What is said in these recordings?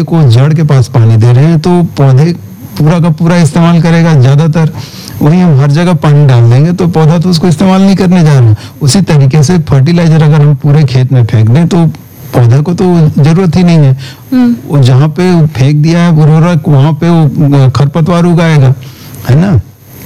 को जड़ के पास पानी दे रहे हैं तो पौधे पूरा का पूरा इस्तेमाल करेगा ज्यादातर। वहीं हम हर जगह पानी डाल देंगे तो पौधा तो उसको इस्तेमाल नहीं करने जा रहा। उसी तरीके से फर्टिलाइजर अगर हम पूरे खेत में फेंक दें तो पौधे को तो जरूरत ही नहीं है। वो जहाँ पे फेंक दिया है उर्वरक वहां पे वो खरपतवार उगाएगा, है ना।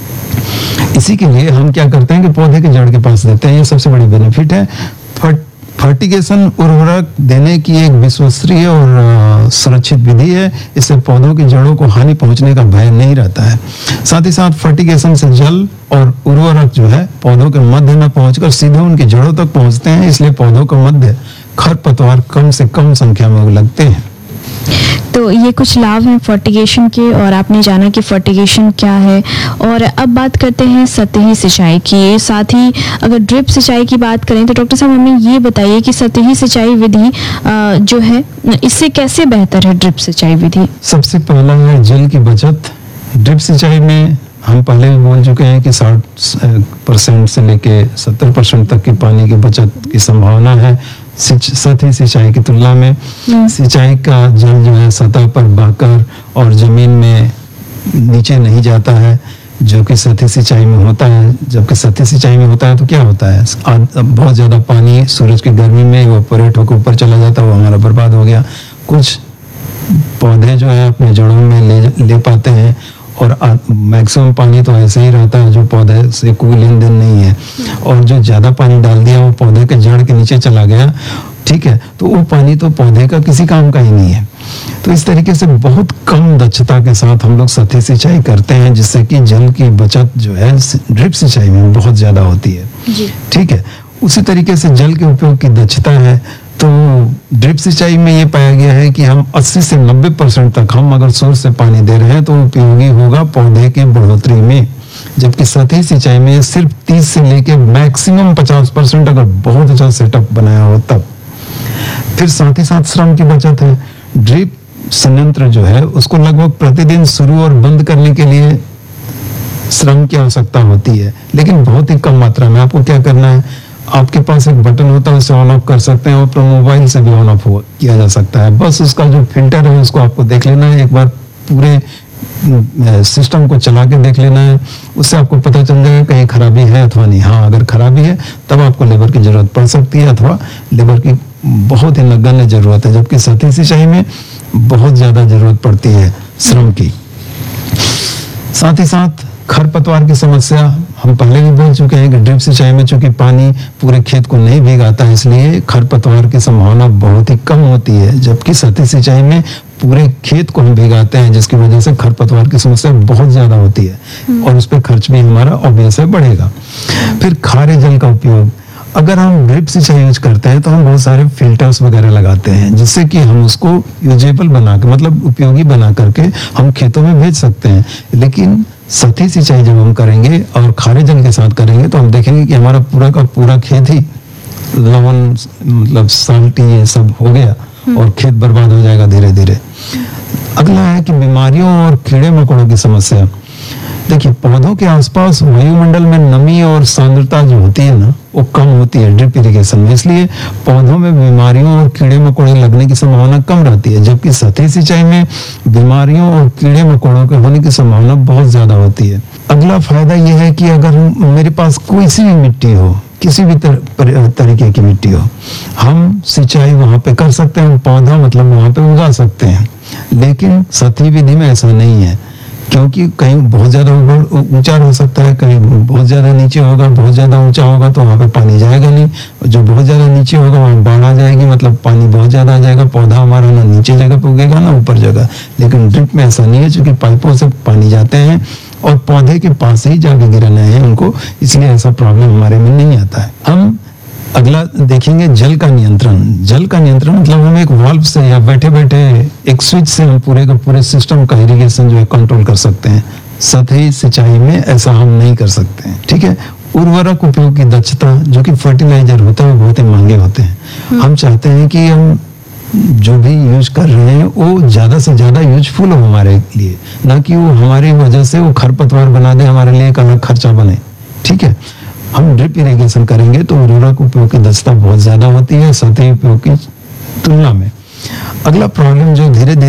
इसी के लिए हम क्या करते हैं कि पौधे के जड़ के पास देते हैं, ये सबसे बड़ी बेनिफिट है। फर्टिगेशन उर्वरक देने की एक विश्वसनीय और सुरक्षित विधि है। इससे पौधों की जड़ों को हानि पहुंचने का भय नहीं रहता है। साथ ही साथ फर्टिगेशन से जल और उर्वरक जो है पौधों के मध्य में पहुंचकर सीधे उनकी जड़ों तक पहुंचते हैं, इसलिए पौधों के मध्य खरपतवार कम से कम संख्या में लगते हैं। तो ये कुछ लाभ हैं फर्टिगेशन के, और आपने जाना कि फर्टिगेशन क्या है। और अब बात करते हैं सतही सिंचाई की। साथ ही अगर ड्रिप सिंचाई की बात करें तो डॉक्टर साहब हमें ये बताइए कि सतही सिंचाई विधि जो है इससे कैसे बेहतर है ड्रिप सिंचाई विधि? सबसे पहला है जल की बचत। ड्रिप सिंचाई में हम पहले भी बोल चुके हैं कि 60% से लेके 70% तक की पानी की बचत की संभावना है सतही सिंचाई की तुलना में। सिंचाई का जल जो है सतह पर बहकर और जमीन में नीचे नहीं जाता है, जो कि सतही सिंचाई में होता है। जबकि सतही सिंचाई में होता है तो क्या होता है, बहुत ज्यादा पानी सूरज की गर्मी में इवेपोरेट होकर ऊपर चला जाता है, वो हमारा बर्बाद हो गया। कुछ पौधे जो है अपने जड़ों में ले पाते हैं और मैक्सिमम पानी तो ऐसे ही रहता है जो पौधे से कोई लेन देन नहीं है। और जो ज्यादा पानी डाल दिया वो पौधे के जड़ के नीचे चला गया, ठीक है, तो वो पानी तो पौधे का किसी काम का ही नहीं है। तो इस तरीके से बहुत कम दक्षता के साथ हम लोग सतही सिंचाई करते हैं, जिससे कि जल की बचत जो है ड्रिप सिंचाई में बहुत ज्यादा होती है, ठीक है। उसी तरीके से जल के उपयोग की दक्षता है तो ड्रिप सिंचाई में ये पाया गया है कि हम 80 से 90% तक हम अगर सोर्स से पानी दे रहे हैं तो उपयोगी होगा पौधे की बढ़ोतरी में। जबकि सतही सिंचाई में सिर्फ 30 से लेके मैक्सिमम 50% अगर बहुत अच्छा सेटअप बनाया हो तब। फिर साथ ही साथ श्रम की बचत है। ड्रिप संयंत्र जो है उसको लगभग प्रतिदिन शुरू और बंद करने के लिए श्रम की आवश्यकता होती है, लेकिन बहुत ही कम मात्रा में। आपको क्या करना है, आपके पास एक बटन होता है, उसे ऑन ऑफ कर सकते हैं और अपने मोबाइल से भी ऑन ऑफ किया जा सकता है। बस उसका जो फिल्टर है उसको आपको देख लेना है, एक बार पूरे सिस्टम को चला के देख लेना है, उससे आपको पता चल जाएगा कहीं खराबी है अथवा नहीं। हाँ, अगर खराबी है तब आपको लेबर की जरूरत पड़ सकती है अथवा लेबर की बहुत ही नगण्य जरूरत है, जबकि सतही सिंचाई में बहुत ज्यादा जरूरत पड़ती है श्रम की। साथ ही साथ खरपतवार की समस्या हम पहले भी बोल चुके हैं कि ड्रिप सिंचाई में चूंकि पानी पूरे खेत को नहीं भीगाता है, इसलिए खरपतवार की संभावना बहुत ही कम होती है। जबकि सतही सिंचाई में पूरे खेत को हम भिगाते हैं, जिसकी वजह से खरपतवार की समस्या बहुत ज्यादा होती है और उस पर खर्च भी हमारा ऑब्वियस है बढ़ेगा। फिर खारे जल का उपयोग, अगर हम ड्रिप सिंचाई यूज करते हैं तो हम बहुत सारे फिल्टर्स वगैरह लगाते हैं, जिससे कि हम उसको यूजेबल बना के मतलब उपयोगी बना करके हम खेतों में भेज सकते हैं। लेकिन सतही सिंचाई जब हम करेंगे और खारे जल के साथ करेंगे तो हम देखेंगे कि हमारा पूरा का पूरा खेत ही लवण मतलब साल्टी ये सब हो गया और खेत बर्बाद हो जाएगा धीरे धीरे। अगला है कि बीमारियों और कीड़े मकोड़ों की समस्या। देखिए, पौधों के आसपास वायुमंडल में नमी और सांद्रता जो होती है ना वो कम होती है ड्रिप इरिगेशन में, इसलिए पौधों में बीमारियों और कीड़े मकोड़े लगने की संभावना कम रहती है। जबकि सतही सिंचाई में बीमारियों और कीड़े मकोड़ों के होने की संभावना बहुत ज्यादा होती है। अगला फायदा यह है कि अगर मेरे पास कोई सी भी मिट्टी हो, किसी भी तरीके की मिट्टी हो, हम सिंचाई वहां पे कर सकते हैं, पौधा मतलब वहां पे उगा सकते हैं। लेकिन सतही विधि में ऐसा नहीं है, क्योंकि कहीं बहुत ज्यादा ऊंचा हो सकता है, कहीं बहुत ज्यादा नीचे होगा। बहुत ज्यादा ऊंचा होगा तो वहां पे पानी जाएगा नहीं, जो बहुत ज्यादा नीचे होगा वहां बाढ़ आ जाएगी, मतलब पानी बहुत ज्यादा आ जाएगा, पौधा हमारा ना नीचे जगह पे उगेगा ना ऊपर जगह। लेकिन ड्रिप में ऐसा नहीं है, क्योंकि पाइपों से पानी जाते हैं और पौधे के पास ही जाके गिराना है उनको, इसलिए ऐसा प्रॉब्लम हमारे में नहीं आता है। हम अगला देखेंगे जल का नियंत्रण। जल का नियंत्रण मतलब हम एक वाल्व से या बैठे बैठे एक स्विच से हम पूरे का पूरे सिस्टम का इरिगेशन जो है कंट्रोल कर सकते हैं। सतही सिंचाई में ऐसा हम नहीं कर सकते हैं, ठीक है। उर्वरक उपयोग की दक्षता, जो कि फर्टिलाइजर होता है वो बहुत ही महंगे होते हैं। हम चाहते हैं कि हम जो भी यूज कर रहे हैं वो ज्यादा से ज्यादा यूजफुल हो हमारे लिए, ना कि वो हमारी वजह से वो खरपतवार बना दे, हमारे लिए एक अलग खर्चा बने, ठीक है। हम ड्रिप इरिगेशन करेंगे तो उर्वरक उपयोग की दक्षता बहुत ज्यादा होती है सतही उपयोग की तुलना में। अगला प्रॉब्लम जो धीरे धीरे